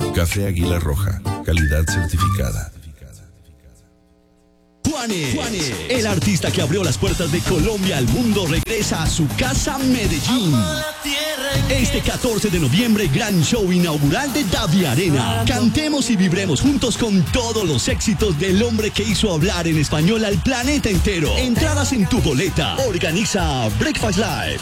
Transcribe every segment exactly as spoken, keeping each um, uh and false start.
Café Águila Roja, calidad certificada. Juanes, Juanes, el artista que abrió las puertas de Colombia al mundo, regresa a su casa Medellín. Este catorce de noviembre, gran show inaugural de Davi Arena. Cantemos y vibremos juntos con todos los éxitos del hombre que hizo hablar en español al planeta entero. Entradas en tu boleta. Organiza Breakfast Live.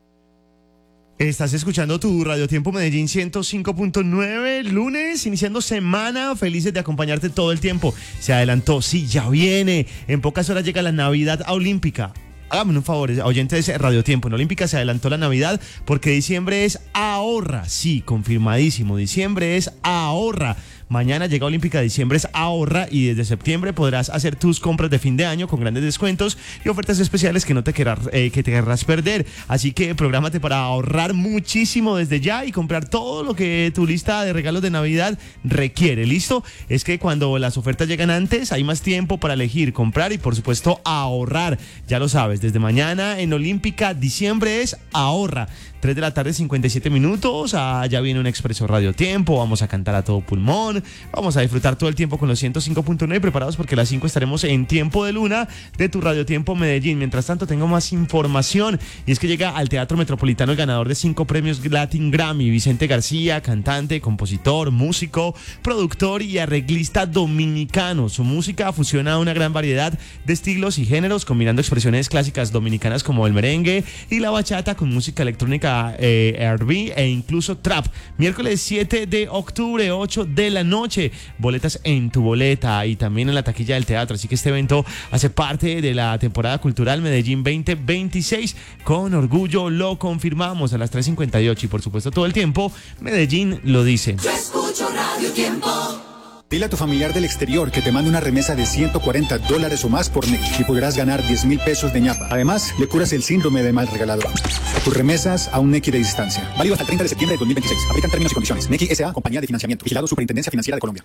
Estás escuchando tu Radio Tiempo Medellín ciento cinco punto nueve, lunes, iniciando semana, felices de acompañarte todo el tiempo. Se adelantó, sí, ya viene. En pocas horas llega la Navidad Olímpica. Hágame un favor, oyentes de Radio Tiempo. En Olímpica se adelantó la Navidad porque diciembre es ahorra. Sí, confirmadísimo. Diciembre es ahorra. Mañana llega Olímpica, diciembre es ahorra y desde septiembre podrás hacer tus compras de fin de año con grandes descuentos y ofertas especiales que no te querrás, eh, que te querrás perder. Así que prográmate para ahorrar muchísimo desde ya y comprar todo lo que tu lista de regalos de Navidad requiere. ¿Listo? Es que cuando las ofertas llegan antes hay más tiempo para elegir, comprar y por supuesto ahorrar. Ya lo sabes, desde mañana en Olímpica, diciembre es ahorra. tres de la tarde, cincuenta y siete minutos, ah, ya viene un Expreso Radio Tiempo, vamos a cantar a todo pulmón, vamos a disfrutar todo el tiempo con los ciento cinco punto nueve, preparados porque a las cinco estaremos en Tiempo de Luna de tu Radio Tiempo Medellín. Mientras tanto, tengo más información, y es que llega al Teatro Metropolitano el ganador de cinco premios Latin Grammy, Vicente García, cantante, compositor, músico, productor y arreglista dominicano. Su música fusiona una gran variedad de estilos y géneros, combinando expresiones clásicas dominicanas como el merengue y la bachata con música electrónica, Eh, R and B e incluso trap. Miércoles siete de octubre, ocho de la noche. Boletas en tu boleta y también en la taquilla del teatro. Así que este evento hace parte de la temporada cultural Medellín veinte veintiséis. Con orgullo lo confirmamos a las tres cincuenta y ocho y por supuesto todo el tiempo Medellín lo dice. Yo escucho Radio Tiempo. Dile a tu familiar del exterior que te mande una remesa de ciento cuarenta dólares o más por Nequi y podrás ganar diez mil pesos de ñapa. Además, le curas el síndrome de mal regalador. Tus remesas a un Nequi de distancia. Válido hasta el treinta de septiembre de dos mil veintiséis. Aplican términos y condiciones. Nequi S A, compañía de financiamiento. Vigilado Superintendencia Financiera de Colombia.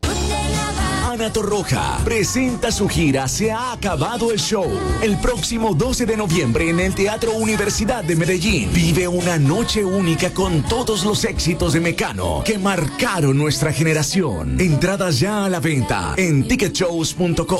Ana Torroja presenta su gira Se ha acabado el show. El próximo doce de noviembre en el Teatro Universidad de Medellín. Vive una noche única con todos los éxitos de Mecano que marcaron nuestra generación. Entradas ya a la venta en ticket shows punto com.